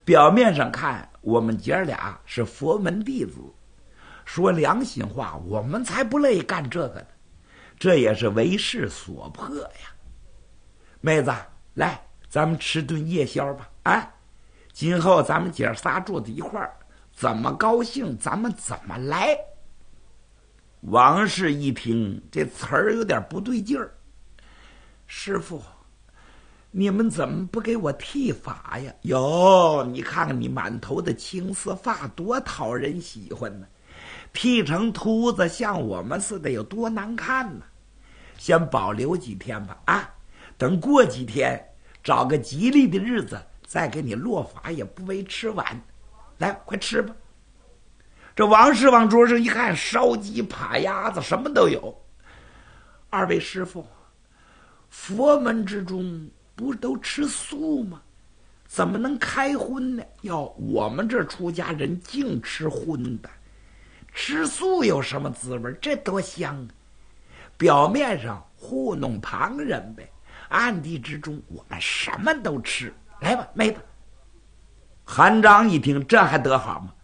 表面上看，我们姐俩是佛门弟子，说良心话，我们才不乐意干这个呢。这也是为势所迫呀。妹子，来，咱们吃顿夜宵吧。啊，今后咱们姐仨住在一块儿，怎么高兴咱们怎么来。王氏一听这词儿有点不对劲儿，师傅，你们怎么不给我剃发呀？哟，你看看你满头的青丝发多讨人喜欢呢，剃成秃子像我们似的有多难看呢。先保留几天吧，啊，等过几天找个吉利的日子再给你落发也不为迟晚。来，快吃吧。这王氏往桌上一看，烧鸡扒鸭子什么都有。二位师傅，佛门之中不是都吃素吗？怎么能开荤呢？要我们这出家人净吃荤的，吃素有什么滋味？这多香啊！表面上糊弄旁人呗，暗地之中我们什么都吃。来吧，妹子。韩章一听，这还得好吗？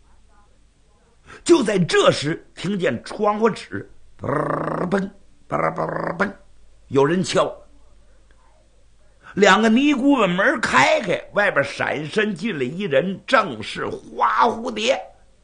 就在这时，听见窗户纸嘣嘣，有人敲。两个尼姑把门开开，外边闪身进来一人，正是花蝴蝶。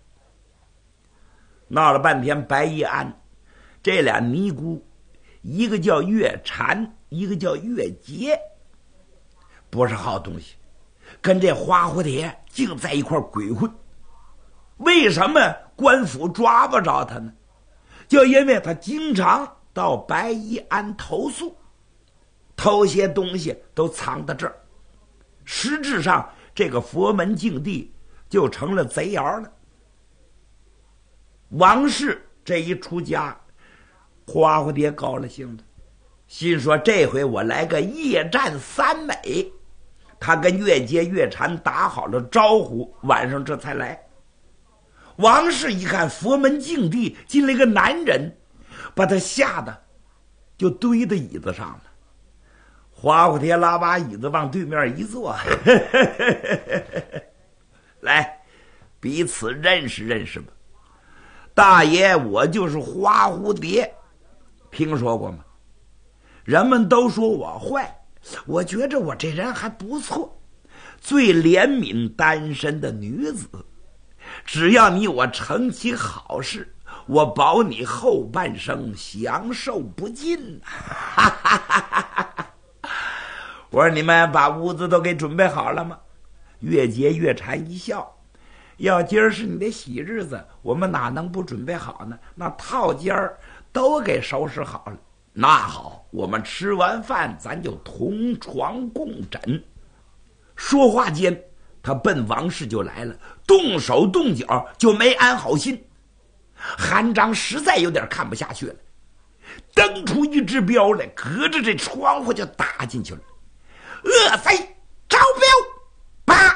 闹了半天，白衣安这俩尼姑，一个叫月禅，一个叫月结，不是好东西，跟这花蝴蝶竟在一块鬼混。为什么官府抓不着他呢？就因为他经常到白衣庵投宿，偷些东西都藏到这儿。实质上，这个佛门净地就成了贼窑了。王氏这一出家，花蝴蝶高了兴了，心说这回我来个夜战三美。他跟月结月禅打好了招呼，晚上这才来。王氏一看佛门净地进来个男人，把他吓得就堆在椅子上了。花蝴蝶拉把椅子往对面一坐，来，彼此认识认识吧。大爷，我就是花蝴蝶，听说过吗？人们都说我坏，我觉着我这人还不错，最怜悯单身的女子。只要你我成其好事，我保你后半生享受不尽。我说你们把屋子都给准备好了吗？月结月禅一笑，要今儿是你的喜日子，我们哪能不准备好呢？那套间儿都给收拾好了。那好，我们吃完饭咱就同床共枕。说话间，他奔王氏就来了，动手动脚就没安好心。韩章实在有点看不下去了，蹬出一支镖来，隔着这窗户就打进去了。恶贼，招镖！啪！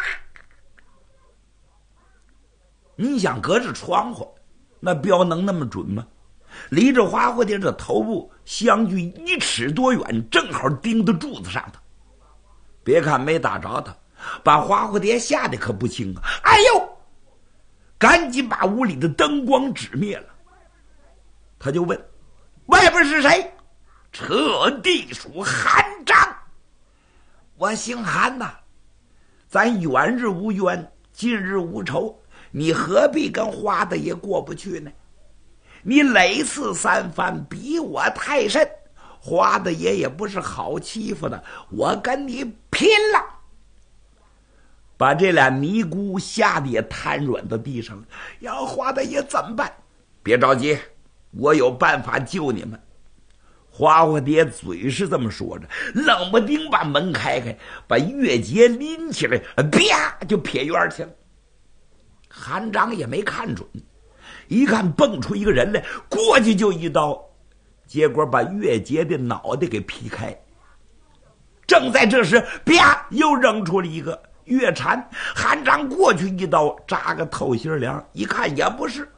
你想隔着窗户，那镖能那么准吗？离着花蝴蝶的头部相距1尺多远，正好钉在柱子上头。别看没打着他，把花蝴蝶吓得可不轻啊！哎呦！赶紧把屋里的灯光纸灭了。他就问：外边是谁？这地属韩章。我姓韩呐，咱远日无冤，近日无仇，你何必跟花大爷过不去呢？你累次三番，比我太甚，花大爷也不是好欺负的，我跟你拼了！把这俩尼姑吓得也瘫软到地上了。要花大爷怎么办？别着急，我有办法救你们。花蝴蝶嘴是这么说着，冷不丁把门开开，把月结拎起来，啪就撇院去了。韩章也没看准，一看蹦出一个人来，过去就一刀，结果把月结的脑袋给劈开。正在这时，啪又扔出了一个月禅。韩章过去一刀扎个透心凉，一看也不是。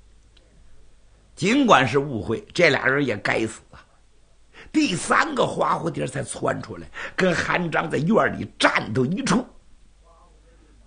尽管是误会，这俩人也该死啊。第三个花蝴蝶才窜出来，跟韩章在院里站到一处。